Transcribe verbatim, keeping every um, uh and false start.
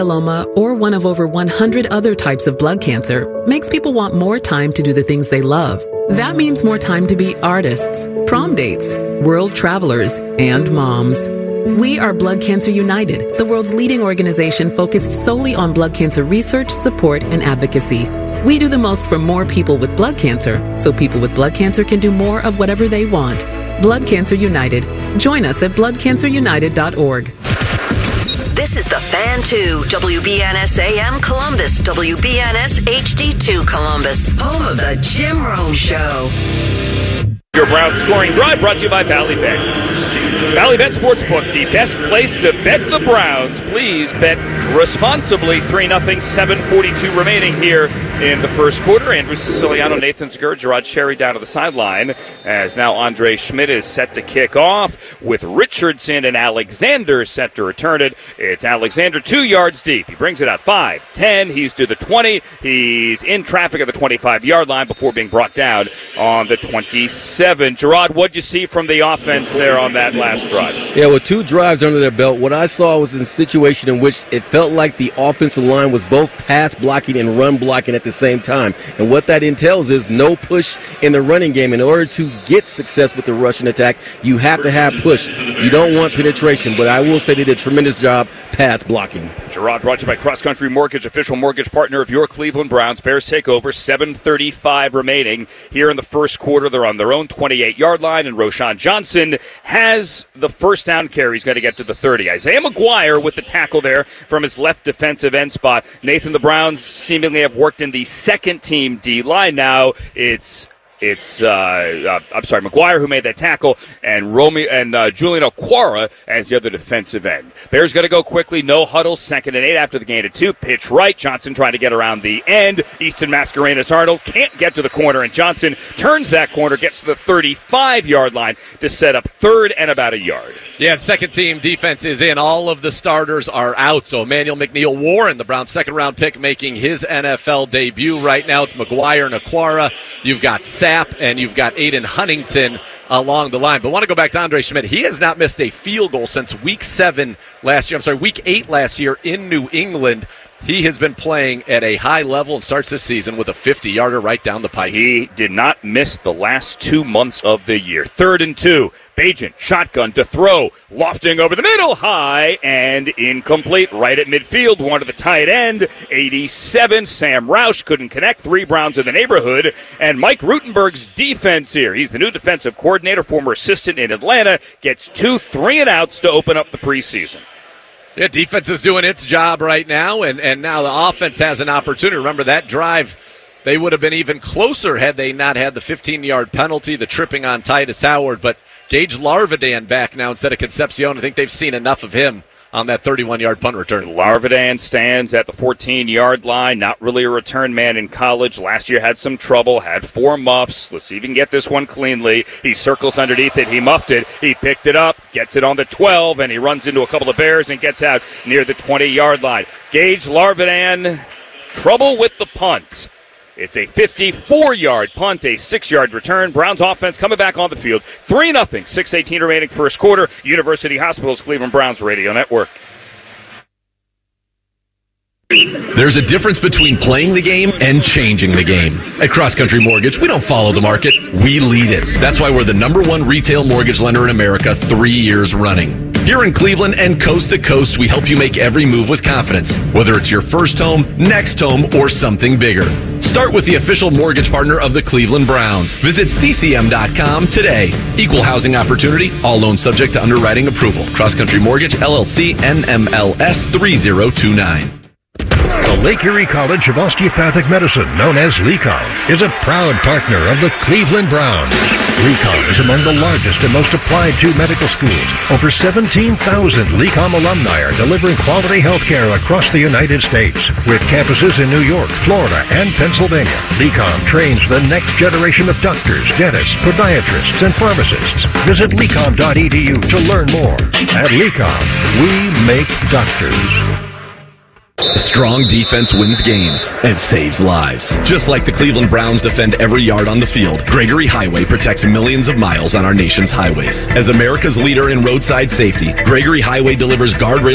myeloma, or one of over one hundred other types of blood cancer makes people want more time to do the things they love. That means more time to be artists, prom dates, world travelers, and moms. We are Blood Cancer United, the world's leading organization focused solely on blood cancer research, support, and advocacy. We do the most for more people with blood cancer, so people with blood cancer can do more of whatever they want. Blood Cancer United. Join us at blood cancer united dot org. This is The Fan two, W B N S A M Columbus, W B N S H D two Columbus, home of the Jim Rome Show. Your Browns scoring drive brought to you by Ballybet. Ballybet Sportsbook, the best place to bet the Browns. Please bet responsibly. three nothing, seven forty-two remaining here in the first quarter. Andrew Siciliano, Nathan Zgur, Gerard Cherry down to the sideline as now Andre Schmidt is set to kick off with Richardson and Alexander set to return it. It's Alexander two yards deep. He brings it out five, ten. He's to the twenty. He's in traffic at the twenty-five-yard line before being brought down on the twenty-seven. Gerard, what'd you see from the offense there on that last drive? Yeah, with two drives under their belt, what I saw was a situation in which it felt like the offensive line was both pass blocking and run blocking at the same time. And what that entails is no push in the running game. In order to get success with the rushing attack, you have to have push. You don't want penetration, but I will say they did a tremendous job pass blocking. Gerard brought to you by Cross Country Mortgage, official mortgage partner of your Cleveland Browns. Bears take over, seven thirty-five remaining here in the first quarter. They're on their own twenty-eight-yard line, and Roschon Johnson has the first down carry. He's got to get to the thirty. Isaiah McGuire with the tackle there from his left defensive end spot. Nathan, the Browns seemingly have worked in the second-team D-line now. It's It's, uh, uh, I'm sorry, McGuire who made that tackle, and Romeo and uh, Julian Okwara as the other defensive end. Bears got to go quickly. No huddle. Second and eight after the gain of two. Pitch right. Johnson trying to get around the end. Easton Mascarenas-Arnold can't get to the corner, and Johnson turns that corner, gets to the thirty-five-yard line to set up third and about a yard. Yeah, second-team defense is in. All of the starters are out. So Emmanuel McNeil Warren, the Browns' second-round pick, making his N F L debut right now. It's McGuire and Okwara. You've got Sapp, and you've got Aiden Huntington along the line. But I want to go back to Andre Schmidt. He has not missed a field goal since week seven last year. I'm sorry, week eight last year in New England. He has been playing at a high level and starts this season with a fifty-yarder right down the pipes. He did not miss the last two months of the year. Third and two. Bagent, shotgun to throw, lofting over the middle, high and incomplete. Right at midfield, one to the tight end, eighty-seven. Sam Roush couldn't connect. Three Browns in the neighborhood. And Mike Rutenberg's defense here. He's the new defensive coordinator, former assistant in Atlanta. Gets two three and outs to open up the preseason. Yeah, defense is doing its job right now, and, and now the offense has an opportunity. Remember that drive, they would have been even closer had they not had the fifteen-yard penalty, the tripping on Titus Howard. But Gage Larvidan back now instead of Concepcion. I think they've seen enough of him on that thirty-one-yard punt return. Larvidan stands at the fourteen-yard line. Not really a return man in college. Last year had some trouble, had four muffs. Let's see if he can get this one cleanly. He circles underneath it. He muffed it. He picked it up, gets it on the twelve, and he runs into a couple of Bears and gets out near the twenty-yard line. Gage Larvidan, trouble with the punt. It's a fifty-four-yard punt, a six-yard return. Browns offense coming back on the field. three nothing, six eighteen remaining first quarter. University Hospitals, Cleveland Browns Radio Network. There's a difference between playing the game and changing the game. At Cross Country Mortgage, we don't follow the market, we lead it. That's why we're the number one retail mortgage lender in America three years running. Here in Cleveland and coast to coast, we help you make every move with confidence, whether it's your first home, next home, or something bigger. Start with the official mortgage partner of the Cleveland Browns. Visit C C M dot com today. Equal housing opportunity, all loans subject to underwriting approval. Cross Country Mortgage, L L C, N M L S three zero two nine. The Lake Erie College of Osteopathic Medicine, known as LECOM, is a proud partner of the Cleveland Browns. LECOM is among the largest and most applied to medical schools. Over seventeen thousand LECOM alumni are delivering quality health care across the United States. With campuses in New York, Florida, and Pennsylvania, LECOM trains the next generation of doctors, dentists, podiatrists, and pharmacists. Visit lecom dot e d u to learn more. At LECOM, we make doctors. A strong defense wins games and saves lives. Just like the Cleveland Browns defend every yard on the field, Gregory Highway protects millions of miles on our nation's highways. As America's leader in roadside safety, Gregory Highway delivers guardrails